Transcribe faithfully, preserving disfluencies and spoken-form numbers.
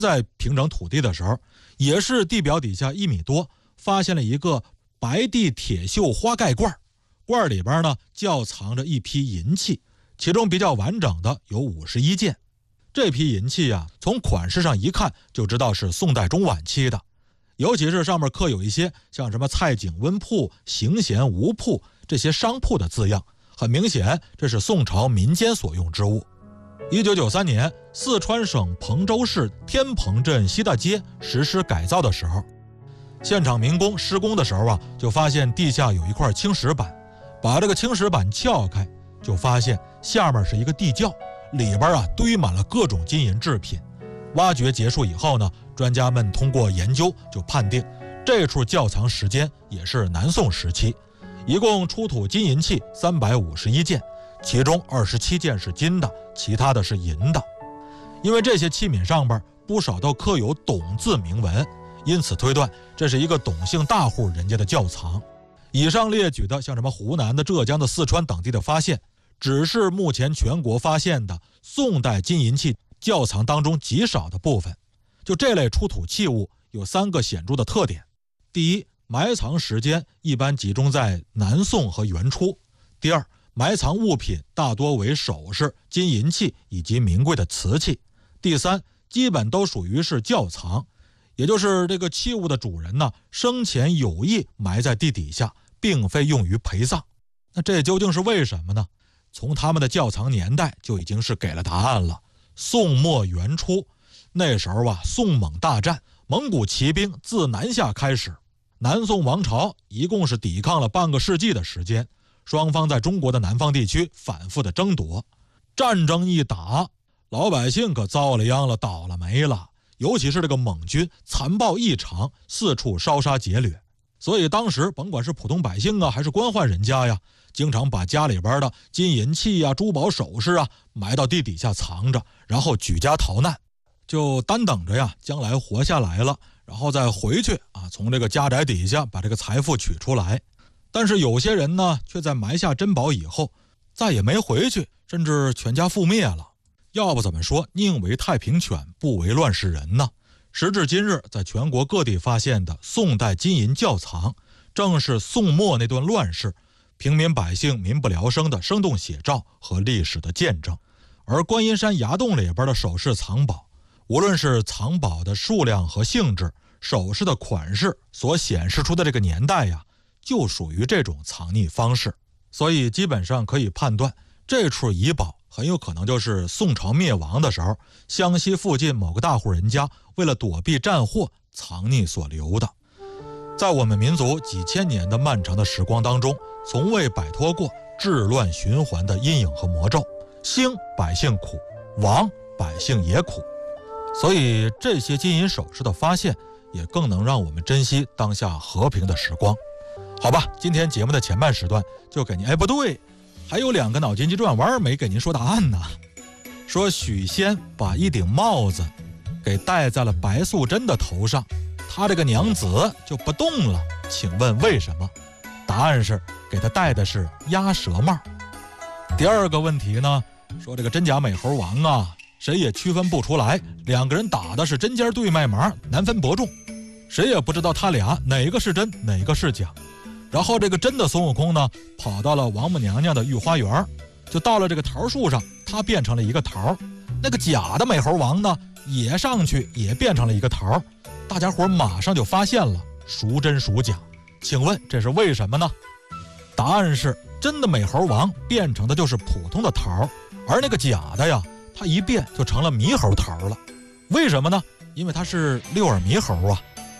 在平整土地的时候，也是地表底下一米多，发现了一个白地铁锈花盖罐，罐里边呢窖藏着一批银器，其中比较完整的有五十一件。这批银器啊，从款式上一看就知道是宋代中晚期的，尤其是上面刻有一些像什么蔡景温铺、行贤吴铺这些商铺的字样，很明显这是宋朝民间所用之物。一九九三年，四川省彭州市天蓬镇西大街实施改造的时候，现场民工施工的时候啊，就发现地下有一块青石板，把这个青石板撬开，就发现下面是一个地窖，里边啊堆满了各种金银制品。挖掘结束以后呢，专家们通过研究就判定，这处窖藏时间也是南宋时期，一共出土金银器三百五十一件。其中二十七件是金的，其他的是银的。因为这些器皿上边不少都刻有董字铭文，因此推断这是一个董姓大户人家的窖藏。以上列举的像什么湖南的、浙江的、四川等地的发现，只是目前全国发现的宋代金银器窖藏当中极少的部分。就这类出土器物有三个显著的特点：第一，埋藏时间一般集中在南宋和元初；第二，埋藏物品大多为首饰、金银器以及名贵的瓷器；第三，基本都属于是窖藏，也就是这个器物的主人呢，生前有意埋在地底下，并非用于陪葬。那这究竟是为什么呢？从他们的窖藏年代就已经是给了答案了。宋末元初，那时候啊，宋蒙大战，蒙古骑兵自南下开始，南宋王朝一共是抵抗了半个世纪的时间。双方在中国的南方地区反复的争夺，战争一打，老百姓可遭了殃了，倒了霉了。尤其是这个蒙军残暴异常，四处烧杀劫掠，所以当时甭管是普通百姓啊，还是官宦人家呀，经常把家里边的金银器啊、珠宝首饰啊埋到地底下藏着，然后举家逃难，就单等着呀将来活下来了，然后再回去啊，从这个家宅底下把这个财富取出来。但是有些人呢，却在埋下珍宝以后再也没回去，甚至全家覆灭了。要不怎么说宁为太平犬，不为乱世人呢？时至今日，在全国各地发现的宋代金银窖藏，正是宋末那段乱世平民百姓民不聊生的生动写照和历史的见证。而观音山崖洞里边的首饰藏宝，无论是藏宝的数量和性质，首饰的款式所显示出的这个年代呀，就属于这种藏匿方式。所以基本上可以判断，这处遗宝很有可能就是宋朝灭亡的时候，湘西附近某个大户人家为了躲避战祸藏匿所留的。在我们民族几千年的漫长的时光当中，从未摆脱过治乱循环的阴影和魔咒。兴百姓苦，亡百姓也苦。所以这些金银首饰的发现，也更能让我们珍惜当下和平的时光。好吧，今天节目的前半时段就给您，哎不对，还有两个脑筋急转弯没给您说答案呢。说许仙把一顶帽子给戴在了白素贞的头上，他这个娘子就不动了，请问为什么？答案是给他戴的是鸭舌帽。第二个问题呢，说这个真假美猴王啊，谁也区分不出来，两个人打的是针尖对麦芒，难分伯仲，谁也不知道他俩哪个是真哪个是假。然后这个真的孙悟空呢，跑到了王母娘娘的御花园，就到了这个桃树上，他变成了一个桃。那个假的美猴王呢，也上去也变成了一个桃。大家伙马上就发现了孰真孰假。请问这是为什么呢？答案是真的美猴王变成的就是普通的桃，而那个假的呀，它一变就成了猕猴桃了。为什么呢？因为它是六耳猕猴啊。